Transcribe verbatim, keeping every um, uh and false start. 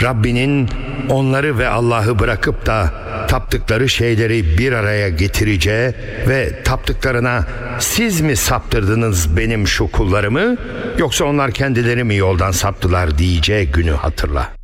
Rabbinin onları ve Allah'ı bırakıp da taptıkları şeyleri bir araya getireceği ve taptıklarına siz mi saptırdınız benim şu kullarımı, yoksa onlar kendileri mi yoldan saptılar diyeceği günü hatırla.